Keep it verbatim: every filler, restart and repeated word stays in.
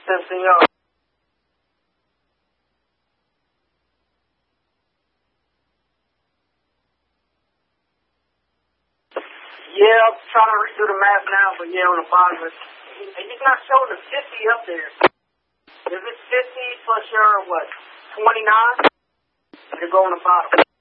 Senor. Yeah, I'm trying to redo the map now, but yeah, on the bottom. And he's not showing the fifty up there. If it's fifty plus your, what, twenty-nine? It'll go on the bottom.